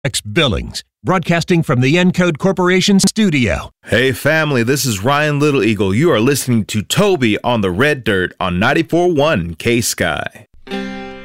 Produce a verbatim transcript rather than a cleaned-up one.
X Billings, broadcasting from the Encode Corporation studio. Hey family, this is Ryan Little Eagle. You are listening to Toby on the Red Dirt on ninety-four point one K-Sky.